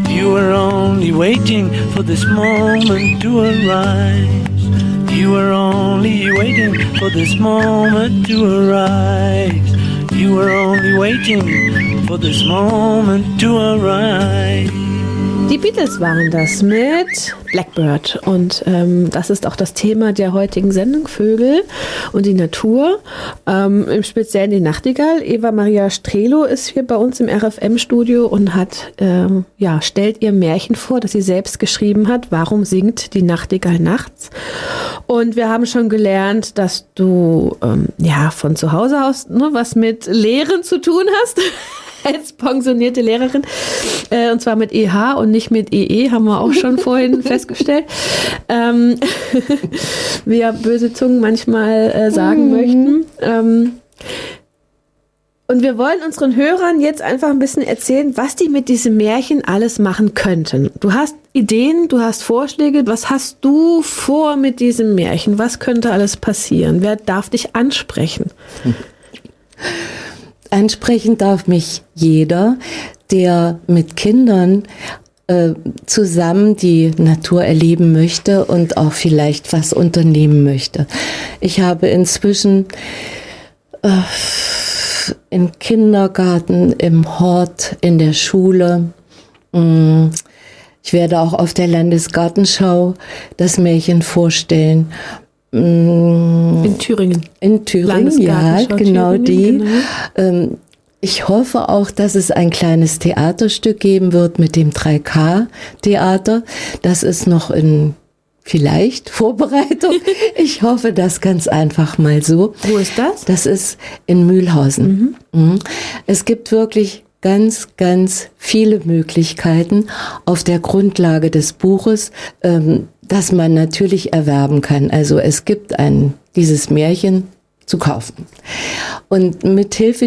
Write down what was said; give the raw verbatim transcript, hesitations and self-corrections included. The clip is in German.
You were only waiting for this moment to arise. You were only waiting for this moment to arise. You were only waiting for this moment to arise. Die Beatles waren das mit Blackbird und ähm, das ist auch das Thema der heutigen Sendung, Vögel und die Natur, ähm, im Speziellen die Nachtigall. Eva Maria Strelo ist hier bei uns im R F M-Studio und hat, ähm, ja, stellt ihr Märchen vor, das sie selbst geschrieben hat. Warum singt die Nachtigall nachts? Und wir haben schon gelernt, dass du ähm, ja von zu Hause aus nur was mit Lehren zu tun hast. Als pensionierte Lehrerin, äh, und zwar mit E H und nicht mit E E, haben wir auch schon vorhin festgestellt, ähm, wie ja böse Zungen manchmal äh, sagen mhm. möchten. Ähm, und wir wollen unseren Hörern jetzt einfach ein bisschen erzählen, was die mit diesem Märchen alles machen könnten. Du hast Ideen, du hast Vorschläge, was hast du vor mit diesem Märchen? Was könnte alles passieren? Wer darf dich ansprechen? Ansprechen darf mich jeder, der mit Kindern äh, zusammen die Natur erleben möchte und auch vielleicht was unternehmen möchte. Ich habe inzwischen äh, im Kindergarten, im Hort, in der Schule, mh, ich werde auch auf der Landesgartenschau das Märchen vorstellen. In Thüringen. In Thüringen, ja, genau Thüringen, die. Genau. Ähm, ich hoffe auch, dass es ein kleines Theaterstück geben wird mit dem drei K Theater. Das ist noch in vielleicht Vorbereitung. Ich hoffe das ganz einfach mal so. Wo ist das? Das ist in Mühlhausen. Mhm. Mhm. Es gibt wirklich ganz, ganz viele Möglichkeiten auf der Grundlage des Buches, ähm, das man natürlich erwerben kann. Also es gibt ein, dieses Märchen zu kaufen. Und mit Hilfe